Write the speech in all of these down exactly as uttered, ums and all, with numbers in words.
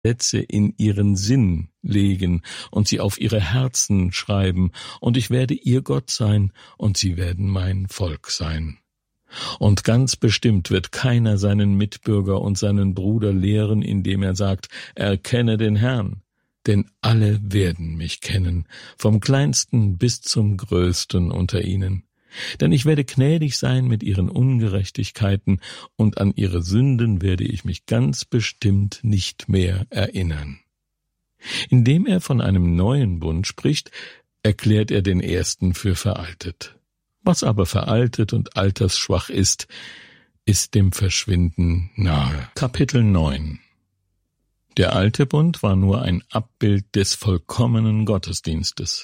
Gesetze in ihren Sinn legen und sie auf ihre Herzen schreiben, und ich werde ihr Gott sein, und sie werden mein Volk sein. Und ganz bestimmt wird keiner seinen Mitbürger und seinen Bruder lehren, indem er sagt, erkenne den Herrn, denn alle werden mich kennen, vom Kleinsten bis zum Größten unter ihnen. Denn ich werde gnädig sein mit ihren Ungerechtigkeiten, und an ihre Sünden werde ich mich ganz bestimmt nicht mehr erinnern. Indem er von einem neuen Bund spricht, erklärt er den ersten für veraltet. Was aber veraltet und altersschwach ist, ist dem Verschwinden nahe. Kapitel neun. Der alte Bund war nur ein Abbild des vollkommenen Gottesdienstes.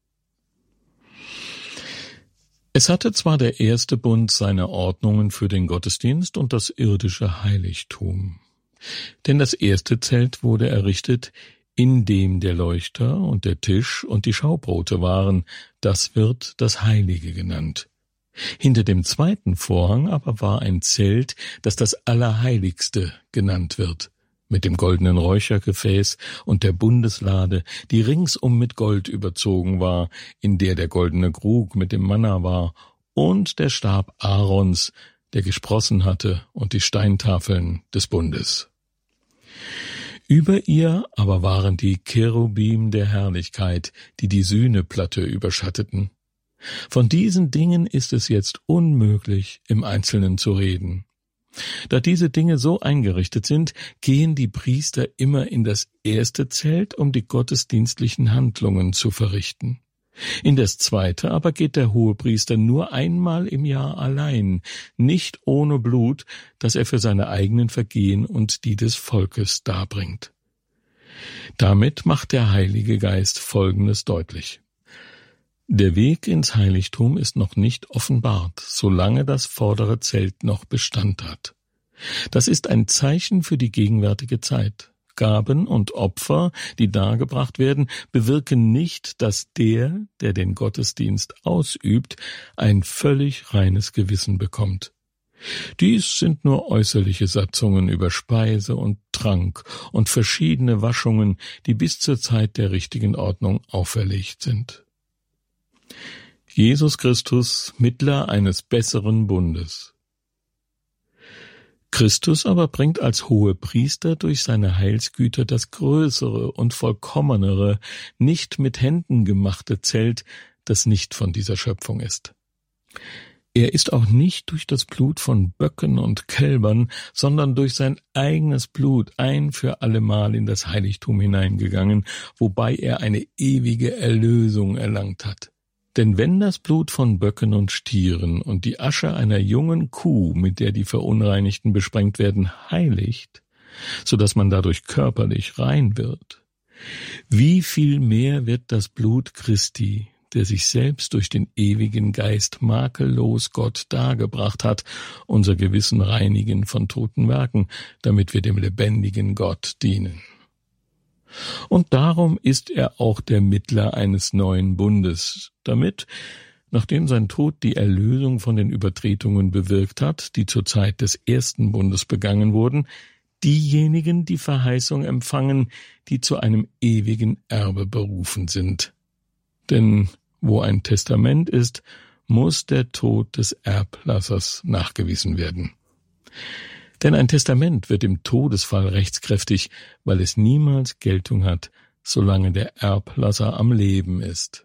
Es hatte zwar der erste Bund seine Ordnungen für den Gottesdienst und das irdische Heiligtum. Denn das erste Zelt wurde errichtet, in dem der Leuchter und der Tisch und die Schaubrote waren, das wird das Heilige genannt. Hinter dem zweiten Vorhang aber war ein Zelt, das das Allerheiligste genannt wird, mit dem goldenen Räuchergefäß und der Bundeslade, die ringsum mit Gold überzogen war, in der der goldene Krug mit dem Manna war, und der Stab Aarons, der gesprossen hatte, und die Steintafeln des Bundes. Über ihr aber waren die Cherubim der Herrlichkeit, die die Sühneplatte überschatteten. Von diesen Dingen ist es jetzt unmöglich, im Einzelnen zu reden. Da diese Dinge so eingerichtet sind, gehen die Priester immer in das erste Zelt, um die gottesdienstlichen Handlungen zu verrichten. In das zweite aber geht der Hohepriester nur einmal im Jahr allein, nicht ohne Blut, das er für seine eigenen Vergehen und die des Volkes darbringt. Damit macht der Heilige Geist Folgendes deutlich. Der Weg ins Heiligtum ist noch nicht offenbart, solange das vordere Zelt noch Bestand hat. Das ist ein Zeichen für die gegenwärtige Zeit. Gaben und Opfer, die dargebracht werden, bewirken nicht, dass der, der den Gottesdienst ausübt, ein völlig reines Gewissen bekommt. Dies sind nur äußerliche Satzungen über Speise und Trank und verschiedene Waschungen, die bis zur Zeit der richtigen Ordnung auferlegt sind. Jesus Christus, Mittler eines besseren Bundes. Christus aber bringt als Hohepriester durch seine Heilsgüter das größere und vollkommenere, nicht mit Händen gemachte Zelt, das nicht von dieser Schöpfung ist. Er ist auch nicht durch das Blut von Böcken und Kälbern, sondern durch sein eigenes Blut ein für allemal in das Heiligtum hineingegangen, wobei er eine ewige Erlösung erlangt hat. Denn wenn das Blut von Böcken und Stieren und die Asche einer jungen Kuh, mit der die Verunreinigten besprengt werden, heiligt, so dass man dadurch körperlich rein wird, wie viel mehr wird das Blut Christi, der sich selbst durch den ewigen Geist makellos Gott dargebracht hat, unser Gewissen reinigen von toten Werken, damit wir dem lebendigen Gott dienen. Und darum ist er auch der Mittler eines neuen Bundes, damit, nachdem sein Tod die Erlösung von den Übertretungen bewirkt hat, die zur Zeit des ersten Bundes begangen wurden, diejenigen die Verheißung empfangen, die zu einem ewigen Erbe berufen sind. Denn wo ein Testament ist, muss der Tod des Erblassers nachgewiesen werden. Denn ein Testament wird im Todesfall rechtskräftig, weil es niemals Geltung hat, solange der Erblasser am Leben ist.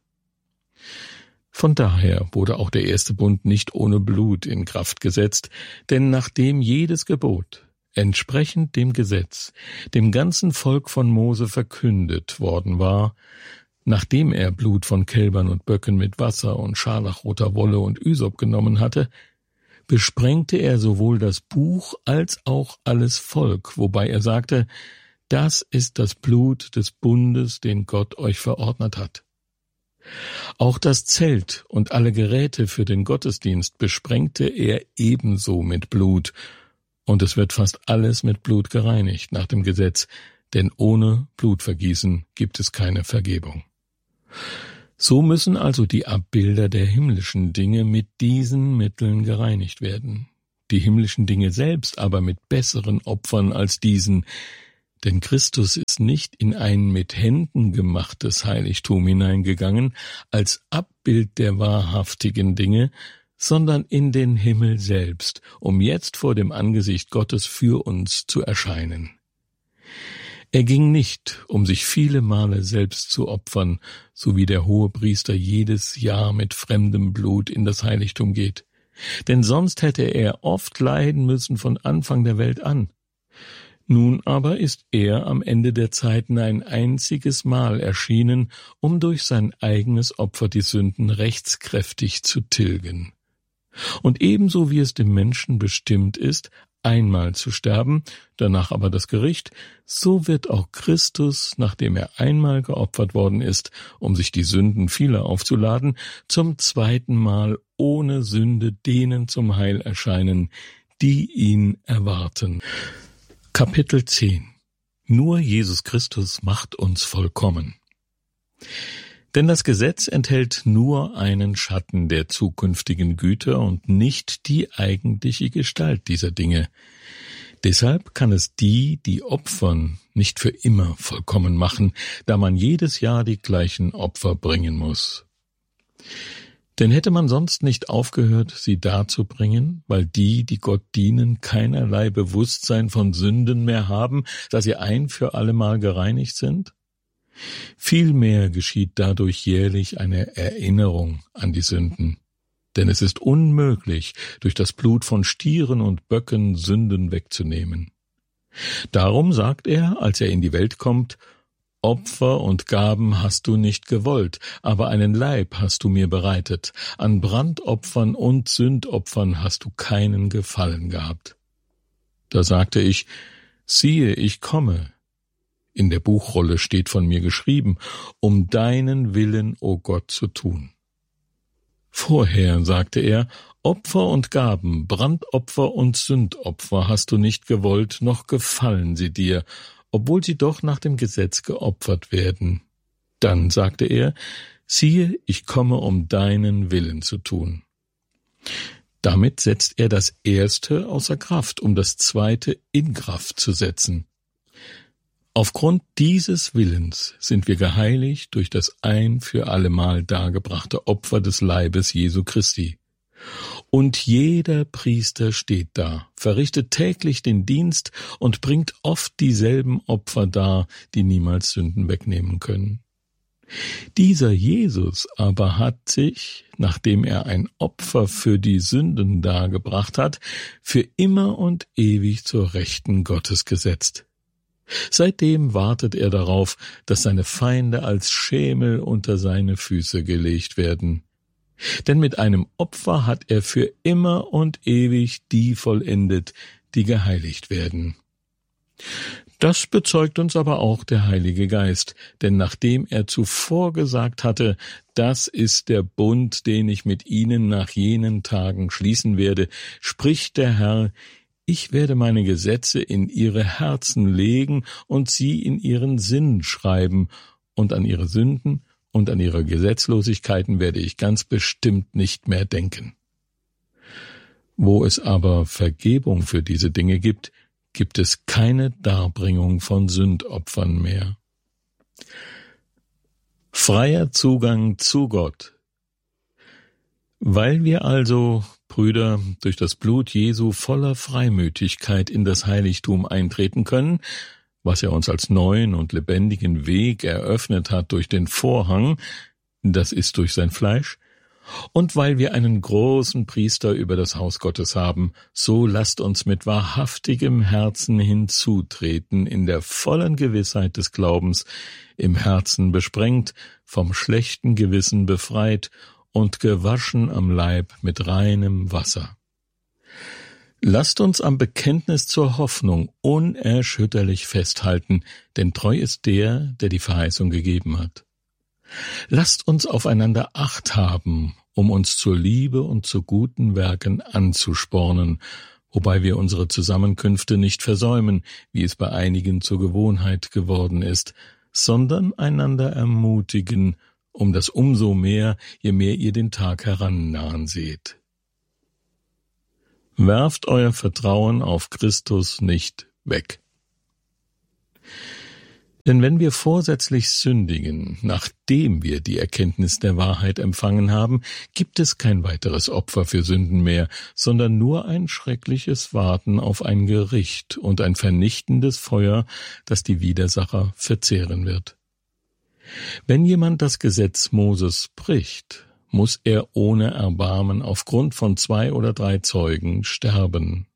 Von daher wurde auch der erste Bund nicht ohne Blut in Kraft gesetzt, denn nachdem jedes Gebot, entsprechend dem Gesetz, dem ganzen Volk von Mose verkündet worden war, nachdem er Blut von Kälbern und Böcken mit Wasser und scharlachroter Wolle und Ysop genommen hatte, besprengte er sowohl das Buch als auch alles Volk, wobei er sagte, das ist das Blut des Bundes, den Gott euch verordnet hat. Auch das Zelt und alle Geräte für den Gottesdienst besprengte er ebenso mit Blut, und es wird fast alles mit Blut gereinigt nach dem Gesetz, denn ohne Blutvergießen gibt es keine Vergebung. So müssen also die Abbilder der himmlischen Dinge mit diesen Mitteln gereinigt werden, die himmlischen Dinge selbst aber mit besseren Opfern als diesen, Denn Christus ist nicht in ein mit Händen gemachtes Heiligtum hineingegangen, als Abbild der wahrhaftigen Dinge, sondern in den Himmel selbst, um jetzt vor dem Angesicht Gottes für uns zu erscheinen. Er ging nicht, um sich viele Male selbst zu opfern, so wie der Hohepriester jedes Jahr mit fremdem Blut in das Heiligtum geht. Denn sonst hätte er oft leiden müssen von Anfang der Welt an. Nun aber ist er am Ende der Zeiten ein einziges Mal erschienen, um durch sein eigenes Opfer die Sünden rechtskräftig zu tilgen. Und ebenso wie es dem Menschen bestimmt ist, einmal zu sterben, danach aber das Gericht, so wird auch Christus, nachdem er einmal geopfert worden ist, um sich die Sünden vieler aufzuladen, zum zweiten Mal ohne Sünde denen zum Heil erscheinen, die ihn erwarten. Kapitel zehn. Nur Jesus Christus macht uns vollkommen. Denn das Gesetz enthält nur einen Schatten der zukünftigen Güter und nicht die eigentliche Gestalt dieser Dinge. Deshalb kann es die, die opfern, nicht für immer vollkommen machen, da man jedes Jahr die gleichen Opfer bringen muss. Denn hätte man sonst nicht aufgehört, sie darzubringen, weil die, die Gott dienen, keinerlei Bewusstsein von Sünden mehr haben, da sie ein für allemal gereinigt sind? Vielmehr geschieht dadurch jährlich eine Erinnerung an die Sünden. Denn es ist unmöglich, durch das Blut von Stieren und Böcken Sünden wegzunehmen. Darum sagt er, als er in die Welt kommt, Opfer und Gaben hast du nicht gewollt, aber einen Leib hast du mir bereitet. An Brandopfern und Sündopfern hast du keinen Gefallen gehabt. Da sagte ich, siehe, ich komme. In der Buchrolle steht von mir geschrieben, um deinen Willen, o Gott, zu tun. Vorher, sagte er, Opfer und Gaben, Brandopfer und Sündopfer hast du nicht gewollt, noch gefallen sie dir, obwohl sie doch nach dem Gesetz geopfert werden. Dann sagte er, siehe, ich komme, um deinen Willen zu tun. Damit setzt er das Erste außer Kraft, um das Zweite in Kraft zu setzen. Aufgrund dieses Willens sind wir geheiligt durch das ein für allemal dargebrachte Opfer des Leibes Jesu Christi. Und jeder Priester steht da, verrichtet täglich den Dienst und bringt oft dieselben Opfer dar, die niemals Sünden wegnehmen können. Dieser Jesus aber hat sich, nachdem er ein Opfer für die Sünden dargebracht hat, für immer und ewig zur Rechten Gottes gesetzt. Seitdem wartet er darauf, dass seine Feinde als Schemel unter seine Füße gelegt werden. Denn mit einem Opfer hat er für immer und ewig die vollendet, die geheiligt werden. Das bezeugt uns aber auch der Heilige Geist, denn nachdem er zuvor gesagt hatte, das ist der Bund, den ich mit ihnen nach jenen Tagen schließen werde, spricht der Herr, ich werde meine Gesetze in ihre Herzen legen und sie in ihren Sinn schreiben, und an ihre Sünden und an ihre Gesetzlosigkeiten werde ich ganz bestimmt nicht mehr denken. Wo es aber Vergebung für diese Dinge gibt, gibt es keine Darbringung von Sündopfern mehr. Freier Zugang zu Gott. Weil wir also, Brüder, durch das Blut Jesu voller Freimütigkeit in das Heiligtum eintreten können, was er uns als neuen und lebendigen Weg eröffnet hat durch den Vorhang, das ist durch sein Fleisch, und weil wir einen großen Priester über das Haus Gottes haben, so lasst uns mit wahrhaftigem Herzen hinzutreten, in der vollen Gewissheit des Glaubens, im Herzen besprengt, vom schlechten Gewissen befreit und gewaschen am Leib mit reinem Wasser. Lasst uns am Bekenntnis zur Hoffnung unerschütterlich festhalten, denn treu ist der, der die Verheißung gegeben hat. Lasst uns aufeinander Acht haben, um uns zur Liebe und zu guten Werken anzuspornen, wobei wir unsere Zusammenkünfte nicht versäumen, wie es bei einigen zur Gewohnheit geworden ist, sondern einander ermutigen, um das umso mehr, je mehr ihr den Tag herannahen seht. Werft euer Vertrauen auf Christus nicht weg. Denn wenn wir vorsätzlich sündigen, nachdem wir die Erkenntnis der Wahrheit empfangen haben, gibt es kein weiteres Opfer für Sünden mehr, sondern nur ein schreckliches Warten auf ein Gericht und ein vernichtendes Feuer, das die Widersacher verzehren wird. Wenn jemand das Gesetz Moses bricht, muss er ohne Erbarmen aufgrund von zwei oder drei Zeugen sterben.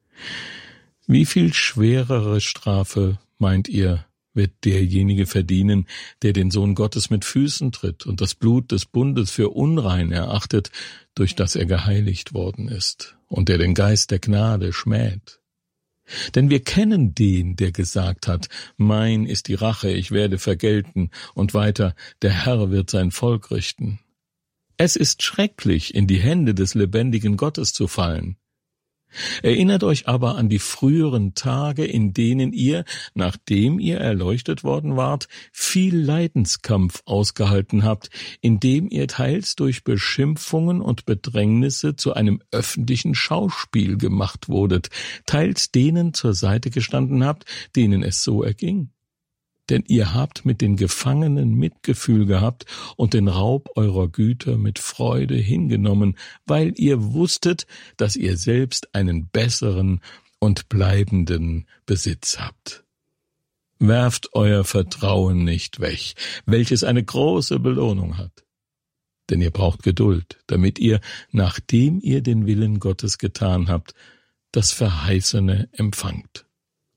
Wie viel schwerere Strafe, meint ihr, wird derjenige verdienen, der den Sohn Gottes mit Füßen tritt und das Blut des Bundes für unrein erachtet, durch das er geheiligt worden ist, und der den Geist der Gnade schmäht? Denn wir kennen den, der gesagt hat, mein ist die Rache, ich werde vergelten, und weiter, der Herr wird sein Volk richten. Es ist schrecklich, in die Hände des lebendigen Gottes zu fallen. Erinnert euch aber an die früheren Tage, in denen ihr, nachdem ihr erleuchtet worden wart, viel Leidenskampf ausgehalten habt, indem ihr teils durch Beschimpfungen und Bedrängnisse zu einem öffentlichen Schauspiel gemacht wurdet, teils denen zur Seite gestanden habt, denen es so erging. Denn ihr habt mit den Gefangenen Mitgefühl gehabt und den Raub eurer Güter mit Freude hingenommen, weil ihr wusstet, dass ihr selbst einen besseren und bleibenden Besitz habt. Werft euer Vertrauen nicht weg, welches eine große Belohnung hat. Denn ihr braucht Geduld, damit ihr, nachdem ihr den Willen Gottes getan habt, das Verheißene empfangt.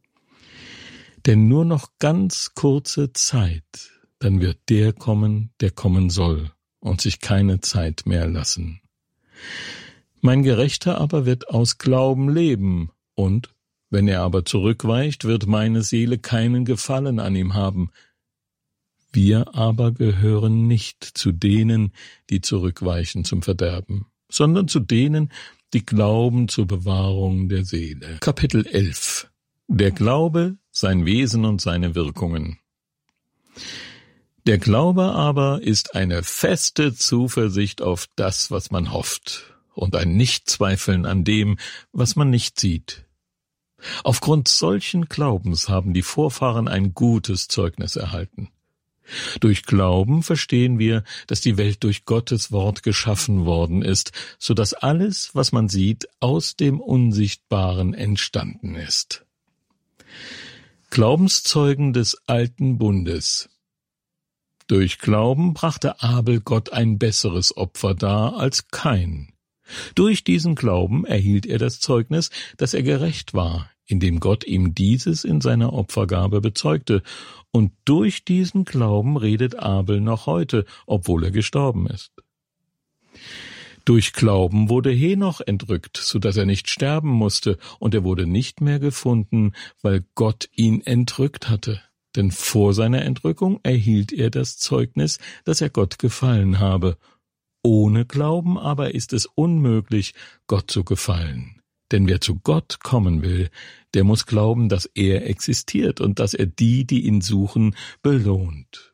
Denn nur noch ganz kurze Zeit, dann wird der kommen, der kommen soll, und sich keine Zeit mehr lassen. Mein Gerechter aber wird aus Glauben leben, und, wenn er aber zurückweicht, wird meine Seele keinen Gefallen an ihm haben. Wir aber gehören nicht zu denen, die zurückweichen zum Verderben, sondern zu denen, die glauben zur Bewahrung der Seele. Kapitel elf. Der Glaube, sein Wesen und seine Wirkungen. Der Glaube aber ist eine feste Zuversicht auf das, was man hofft, und ein Nichtzweifeln an dem, was man nicht sieht. Aufgrund solchen Glaubens haben die Vorfahren ein gutes Zeugnis erhalten. Durch Glauben verstehen wir, dass die Welt durch Gottes Wort geschaffen worden ist, so dass alles, was man sieht, aus dem Unsichtbaren entstanden ist. Glaubenszeugen des Alten Bundes. Durch Glauben brachte Abel Gott ein besseres Opfer dar als Kain. Durch diesen Glauben erhielt er das Zeugnis, dass er gerecht war, indem Gott ihm dieses in seiner Opfergabe bezeugte, und durch diesen Glauben redet Abel noch heute, obwohl er gestorben ist. Durch Glauben wurde Henoch entrückt, so dass er nicht sterben musste, und er wurde nicht mehr gefunden, weil Gott ihn entrückt hatte. Denn vor seiner Entrückung erhielt er das Zeugnis, dass er Gott gefallen habe. Ohne Glauben aber ist es unmöglich, Gott zu gefallen. Denn wer zu Gott kommen will, der muss glauben, dass er existiert und dass er die, die ihn suchen, belohnt.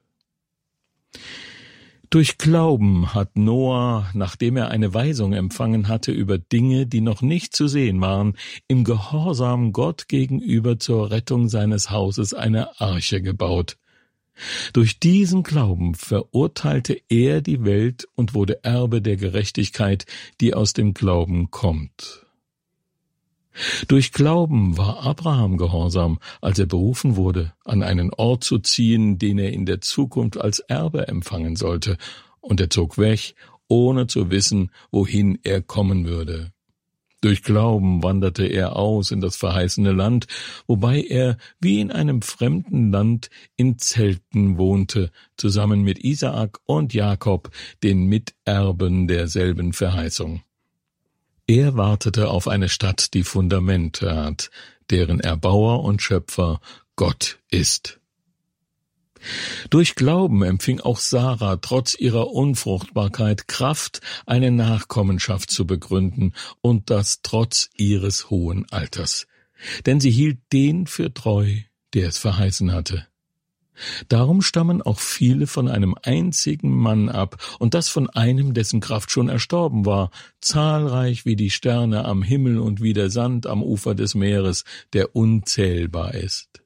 Durch Glauben hat Noah, nachdem er eine Weisung empfangen hatte über Dinge, die noch nicht zu sehen waren, im Gehorsam Gott gegenüber zur Rettung seines Hauses eine Arche gebaut. Durch diesen Glauben verurteilte er die Welt und wurde Erbe der Gerechtigkeit, die aus dem Glauben kommt. Durch Glauben war Abraham gehorsam, als er berufen wurde, an einen Ort zu ziehen, den er in der Zukunft als Erbe empfangen sollte, und er zog weg, ohne zu wissen, wohin er kommen würde. Durch Glauben wanderte er aus in das verheißene Land, wobei er wie in einem fremden Land in Zelten wohnte, zusammen mit Isaak und Jakob, den Miterben derselben Verheißung. Er wartete auf eine Stadt, die Fundamente hat, deren Erbauer und Schöpfer Gott ist. Durch Glauben empfing auch Sarah trotz ihrer Unfruchtbarkeit Kraft, eine Nachkommenschaft zu begründen, und das trotz ihres hohen Alters. Denn sie hielt den für treu, der es verheißen hatte. Darum stammen auch viele von einem einzigen Mann ab, und das von einem, dessen Kraft schon erstorben war, zahlreich wie die Sterne am Himmel und wie der Sand am Ufer des Meeres, der unzählbar ist.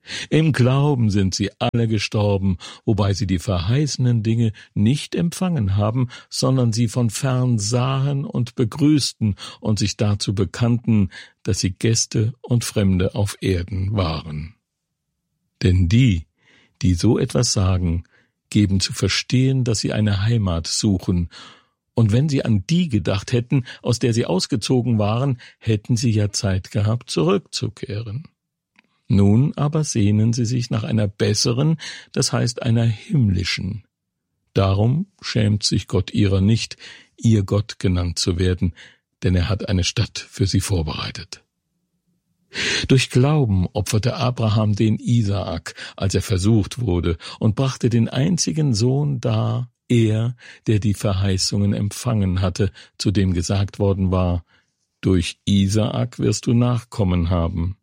Im Glauben sind sie alle gestorben, wobei sie die verheißenen Dinge nicht empfangen haben, sondern sie von fern sahen und begrüßten und sich dazu bekannten, dass sie Gäste und Fremde auf Erden waren. Denn die, die so etwas sagen, geben zu verstehen, dass sie eine Heimat suchen, und wenn sie an die gedacht hätten, aus der sie ausgezogen waren, hätten sie ja Zeit gehabt, zurückzukehren. Nun aber sehnen sie sich nach einer besseren, das heißt einer himmlischen. Darum schämt sich Gott ihrer nicht, ihr Gott genannt zu werden, denn er hat eine Stadt für sie vorbereitet. Durch Glauben opferte Abraham den Isaak, als er versucht wurde, und brachte den einzigen Sohn dar, er, der die Verheißungen empfangen hatte, zu dem gesagt worden war, durch Isaak wirst du Nachkommen haben.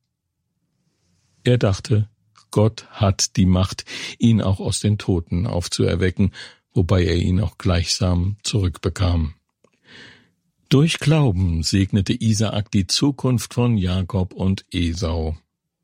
Er dachte, Gott hat die Macht, ihn auch aus den Toten aufzuerwecken, wobei er ihn auch gleichsam zurückbekam. Durch Glauben segnete Isaak die Zukunft von Jakob und Esau.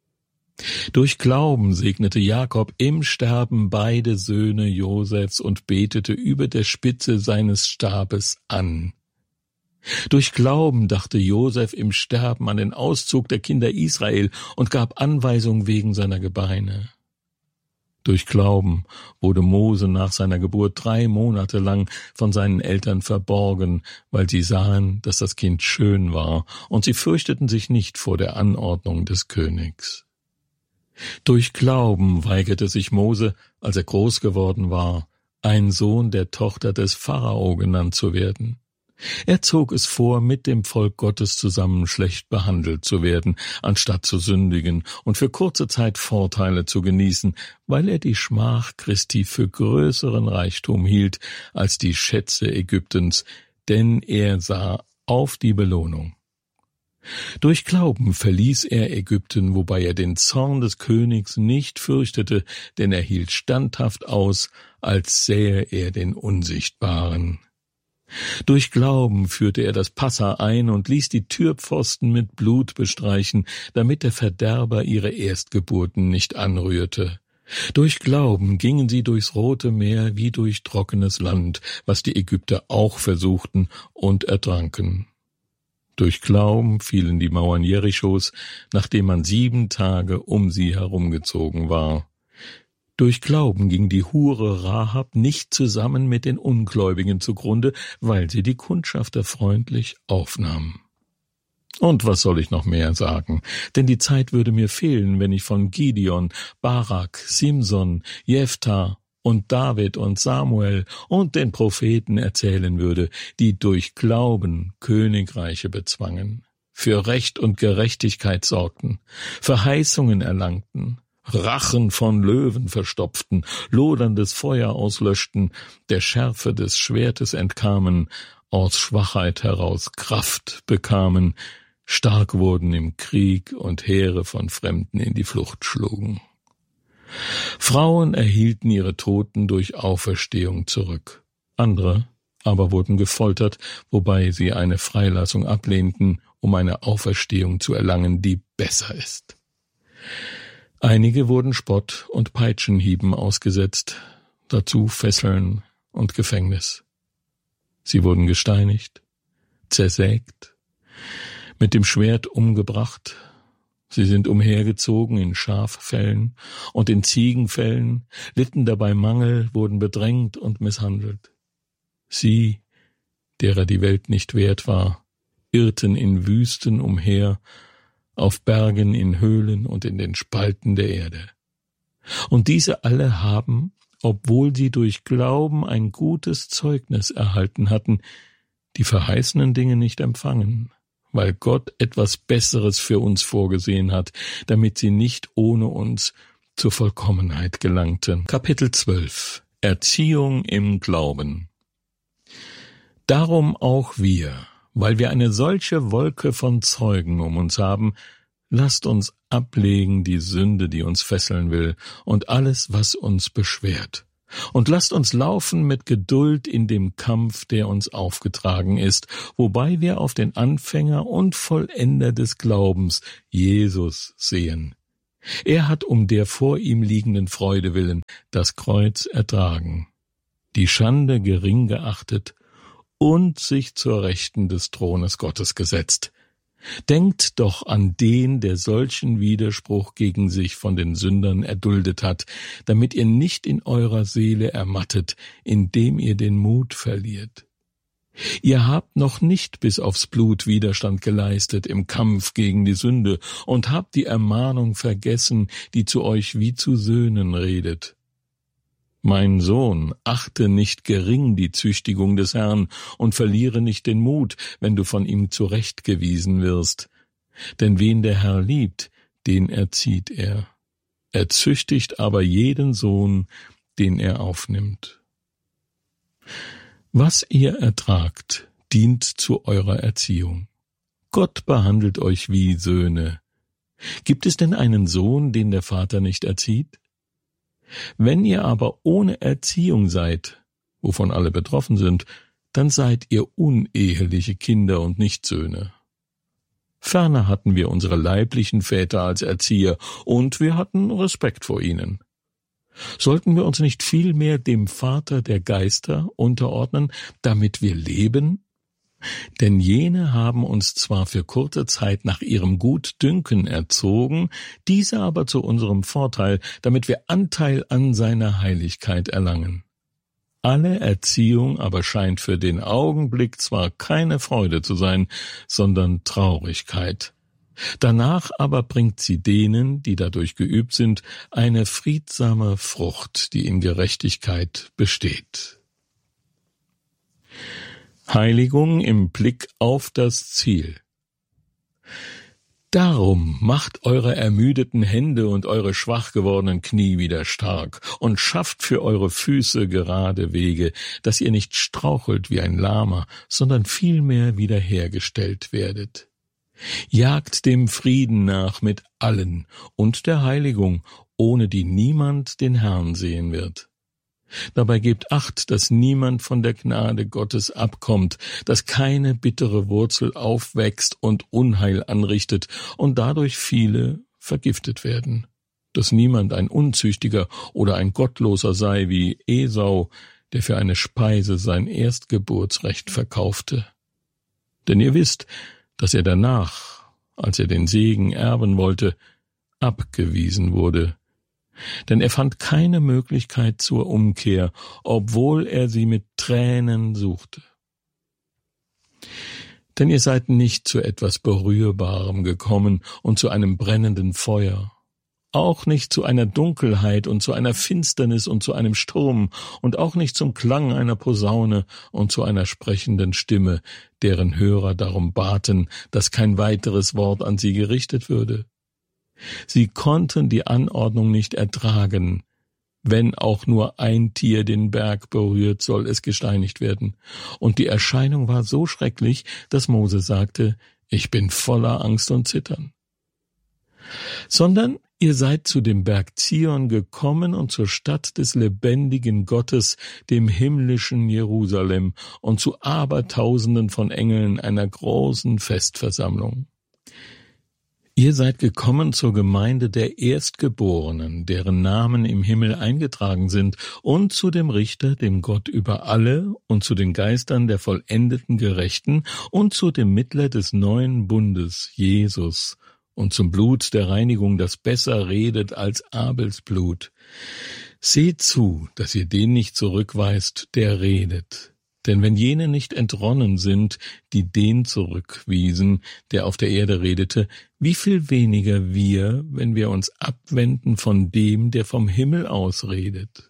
Durch Glauben segnete Jakob im Sterben beide Söhne Josefs und betete über der Spitze seines Stabes an. Durch Glauben dachte Josef im Sterben an den Auszug der Kinder Israel und gab Anweisung wegen seiner Gebeine. Durch Glauben wurde Mose nach seiner Geburt drei Monate lang von seinen Eltern verborgen, weil sie sahen, dass das Kind schön war, und sie fürchteten sich nicht vor der Anordnung des Königs. Durch Glauben weigerte sich Mose, als er groß geworden war, ein Sohn der Tochter des Pharao genannt zu werden. Er zog es vor, mit dem Volk Gottes zusammen schlecht behandelt zu werden, anstatt zu sündigen und für kurze Zeit Vorteile zu genießen, weil er die Schmach Christi für größeren Reichtum hielt als die Schätze Ägyptens, denn er sah auf die Belohnung. Durch Glauben verließ er Ägypten, wobei er den Zorn des Königs nicht fürchtete, denn er hielt standhaft aus, als sähe er den Unsichtbaren. Durch Glauben führte er das Passa ein und ließ die Türpfosten mit Blut bestreichen, damit der Verderber ihre Erstgeburten nicht anrührte. Durch Glauben gingen sie durchs Rote Meer wie durch trockenes Land, was die Ägypter auch versuchten und ertranken. Durch Glauben fielen die Mauern Jerichos, nachdem man sieben Tage um sie herumgezogen war. Durch Glauben ging die Hure Rahab nicht zusammen mit den Ungläubigen zugrunde, weil sie die Kundschafter freundlich aufnahm. Und was soll ich noch mehr sagen? Denn die Zeit würde mir fehlen, wenn ich von Gideon, Barak, Simson, Jephthah und David und Samuel und den Propheten erzählen würde, die durch Glauben Königreiche bezwangen, für Recht und Gerechtigkeit sorgten, Verheißungen erlangten, Rachen von Löwen verstopften, loderndes Feuer auslöschten, der Schärfe des Schwertes entkamen, aus Schwachheit heraus Kraft bekamen, stark wurden im Krieg und Heere von Fremden in die Flucht schlugen. Frauen erhielten ihre Toten durch Auferstehung zurück. Andere aber wurden gefoltert, wobei sie eine Freilassung ablehnten, um eine Auferstehung zu erlangen, die besser ist. Einige wurden Spott und Peitschenhieben ausgesetzt, dazu Fesseln und Gefängnis. Sie wurden gesteinigt, zersägt, mit dem Schwert umgebracht. Sie sind umhergezogen in Schaffällen und in Ziegenfällen, litten dabei Mangel, wurden bedrängt und misshandelt. Sie, derer die Welt nicht wert war, irrten in Wüsten umher, auf Bergen, in Höhlen und in den Spalten der Erde. Und diese alle haben, obwohl sie durch Glauben ein gutes Zeugnis erhalten hatten, die verheißenen Dinge nicht empfangen, weil Gott etwas Besseres für uns vorgesehen hat, damit sie nicht ohne uns zur Vollkommenheit gelangten. Kapitel zwölf. Erziehung im Glauben. Darum auch wir, weil wir eine solche Wolke von Zeugen um uns haben, lasst uns ablegen die Sünde, die uns fesseln will, und alles, was uns beschwert. Und lasst uns laufen mit Geduld in dem Kampf, der uns aufgetragen ist, wobei wir auf den Anfänger und Vollender des Glaubens, Jesus, sehen. Er hat um der vor ihm liegenden Freude willen das Kreuz ertragen, die Schande gering geachtet und sich zur Rechten des Thrones Gottes gesetzt. Denkt doch an den, der solchen Widerspruch gegen sich von den Sündern erduldet hat, damit ihr nicht in eurer Seele ermattet, indem ihr den Mut verliert. Ihr habt noch nicht bis aufs Blut Widerstand geleistet im Kampf gegen die Sünde und habt die Ermahnung vergessen, die zu euch wie zu Söhnen redet. Mein Sohn, achte nicht gering die Züchtigung des Herrn und verliere nicht den Mut, wenn du von ihm zurechtgewiesen wirst. Denn wen der Herr liebt, den erzieht er. Er züchtigt aber jeden Sohn, den er aufnimmt. Was ihr ertragt, dient zu eurer Erziehung. Gott behandelt euch wie Söhne. Gibt es denn einen Sohn, den der Vater nicht erzieht? Wenn ihr aber ohne Erziehung seid, wovon alle betroffen sind, dann seid ihr uneheliche Kinder und nicht Söhne. Ferner hatten wir unsere leiblichen Väter als Erzieher, und wir hatten Respekt vor ihnen. Sollten wir uns nicht vielmehr dem Vater der Geister unterordnen, damit wir leben? Denn jene haben uns zwar für kurze Zeit nach ihrem Gutdünken erzogen, diese aber zu unserem Vorteil, damit wir Anteil an seiner Heiligkeit erlangen. Alle Erziehung aber scheint für den Augenblick zwar keine Freude zu sein, sondern Traurigkeit. Danach aber bringt sie denen, die dadurch geübt sind, eine friedsame Frucht, die in Gerechtigkeit besteht. Heiligung im Blick auf das Ziel. Darum macht eure ermüdeten Hände und eure schwach gewordenen Knie wieder stark und schafft für eure Füße gerade Wege, dass ihr nicht strauchelt wie ein Lahmer, sondern vielmehr wiederhergestellt werdet. Jagt dem Frieden nach mit allen und der Heiligung, ohne die niemand den Herrn sehen wird. Dabei gebt Acht, dass niemand von der Gnade Gottes abkommt, dass keine bittere Wurzel aufwächst und Unheil anrichtet und dadurch viele vergiftet werden. Dass niemand ein Unzüchtiger oder ein Gottloser sei wie Esau, der für eine Speise sein Erstgeburtsrecht verkaufte. Denn ihr wisst, dass er danach, als er den Segen erben wollte, abgewiesen wurde. Denn er fand keine Möglichkeit zur Umkehr, obwohl er sie mit Tränen suchte. Denn ihr seid nicht zu etwas Berührbarem gekommen und zu einem brennenden Feuer, auch nicht zu einer Dunkelheit und zu einer Finsternis und zu einem Sturm und auch nicht zum Klang einer Posaune und zu einer sprechenden Stimme, deren Hörer darum baten, dass kein weiteres Wort an sie gerichtet würde. Sie konnten die Anordnung nicht ertragen. Wenn auch nur ein Tier den Berg berührt, soll es gesteinigt werden. Und die Erscheinung war so schrecklich, dass Mose sagte, ich bin voller Angst und Zittern. Sondern ihr seid zu dem Berg Zion gekommen und zur Stadt des lebendigen Gottes, dem himmlischen Jerusalem, und zu Abertausenden von Engeln einer großen Festversammlung. Ihr seid gekommen zur Gemeinde der Erstgeborenen, deren Namen im Himmel eingetragen sind, und zu dem Richter, dem Gott über alle, und zu den Geistern der vollendeten Gerechten, und zu dem Mittler des neuen Bundes, Jesus, und zum Blut der Reinigung, das besser redet als Abels Blut. Seht zu, dass ihr den nicht zurückweist, der redet. Denn wenn jene nicht entronnen sind, die den zurückwiesen, der auf der Erde redete, wie viel weniger wir, wenn wir uns abwenden von dem, der vom Himmel aus redet.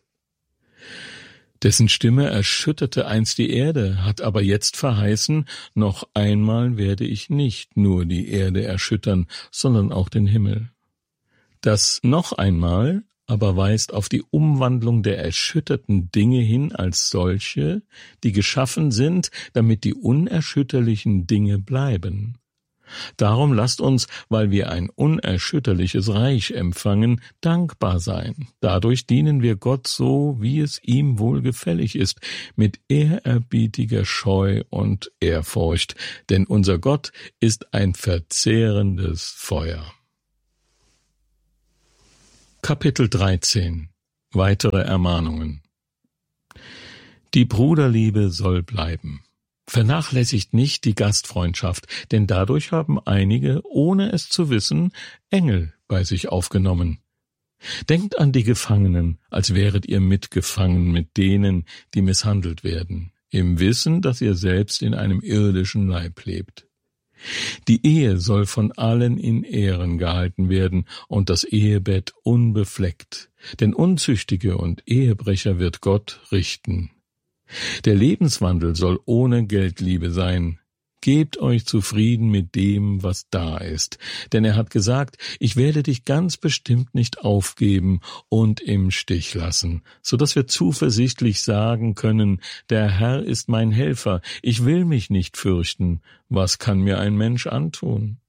Dessen Stimme erschütterte einst die Erde, hat aber jetzt verheißen, noch einmal werde ich nicht nur die Erde erschüttern, sondern auch den Himmel. Das noch einmal aber weist auf die Umwandlung der erschütterten Dinge hin als solche, die geschaffen sind, damit die unerschütterlichen Dinge bleiben. Darum lasst uns, weil wir ein unerschütterliches Reich empfangen, dankbar sein. Dadurch dienen wir Gott so, wie es ihm wohlgefällig ist, mit ehrerbietiger Scheu und Ehrfurcht, denn unser Gott ist ein verzehrendes Feuer. Kapitel dreizehn. Weitere Ermahnungen. Die Bruderliebe soll bleiben. Vernachlässigt nicht die Gastfreundschaft, denn dadurch haben einige, ohne es zu wissen, Engel bei sich aufgenommen. Denkt an die Gefangenen, als wäret ihr mitgefangen mit denen, die misshandelt werden, im Wissen, dass ihr selbst in einem irdischen Leib lebt. Die Ehe soll von allen in Ehren gehalten werden und das Ehebett unbefleckt, denn Unzüchtige und Ehebrecher wird Gott richten. Der Lebenswandel soll ohne Geldliebe sein. Gebt euch zufrieden mit dem, was da ist, denn er hat gesagt, ich werde dich ganz bestimmt nicht aufgeben und im Stich lassen, so dass wir zuversichtlich sagen können, der Herr ist mein Helfer, ich will mich nicht fürchten, was kann mir ein Mensch antun?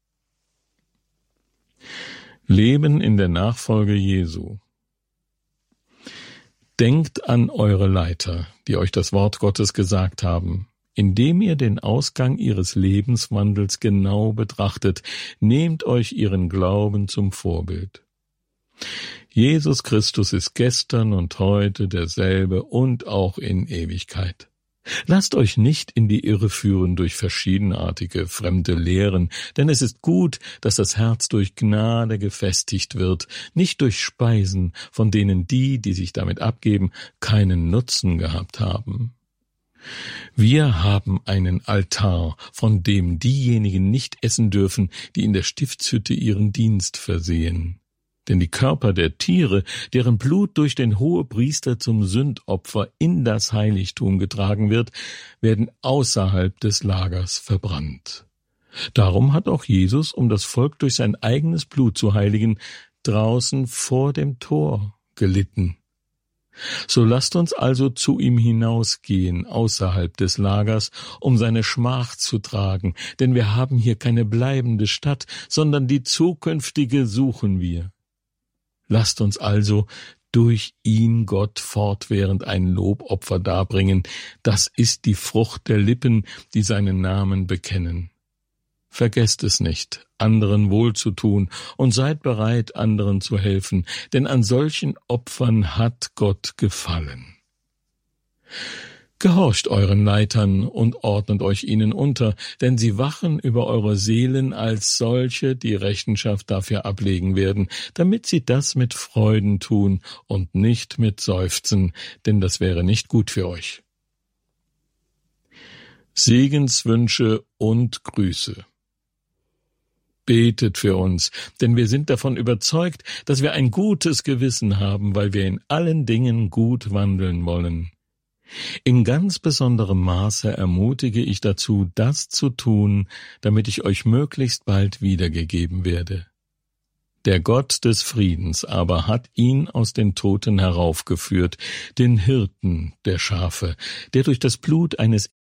Leben in der Nachfolge Jesu. Denkt an eure Leiter, die euch das Wort Gottes gesagt haben. Indem ihr den Ausgang ihres Lebenswandels genau betrachtet, nehmt euch ihren Glauben zum Vorbild. Jesus Christus ist gestern und heute derselbe und auch in Ewigkeit. Lasst euch nicht in die Irre führen durch verschiedenartige fremde Lehren, denn es ist gut, dass das Herz durch Gnade gefestigt wird, nicht durch Speisen, von denen die, die sich damit abgeben, keinen Nutzen gehabt haben. Wir haben einen Altar, von dem diejenigen nicht essen dürfen, die in der Stiftshütte ihren Dienst versehen. Denn die Körper der Tiere, deren Blut durch den Hohepriester zum Sündopfer in das Heiligtum getragen wird, werden außerhalb des Lagers verbrannt. Darum hat auch Jesus, um das Volk durch sein eigenes Blut zu heiligen, draußen vor dem Tor gelitten. So lasst uns also zu ihm hinausgehen, außerhalb des Lagers, um seine Schmach zu tragen, denn wir haben hier keine bleibende Stadt, sondern die zukünftige suchen wir. Lasst uns also durch ihn Gott fortwährend ein Lobopfer darbringen, das ist die Frucht der Lippen, die seinen Namen bekennen. Vergesst es nicht, anderen wohlzutun und seid bereit, anderen zu helfen, denn an solchen Opfern hat Gott gefallen. Gehorcht euren Leitern und ordnet euch ihnen unter, denn sie wachen über eure Seelen als solche, die Rechenschaft dafür ablegen werden, damit sie das mit Freuden tun und nicht mit Seufzen, denn das wäre nicht gut für euch. Segenswünsche und Grüße. Betet für uns, denn wir sind davon überzeugt, dass wir ein gutes Gewissen haben, weil wir in allen Dingen gut wandeln wollen. In ganz besonderem Maße ermutige ich dazu, das zu tun, damit ich euch möglichst bald wiedergegeben werde. Der Gott des Friedens aber hat ihn aus den Toten heraufgeführt, den Hirten der Schafe, der durch das Blut eines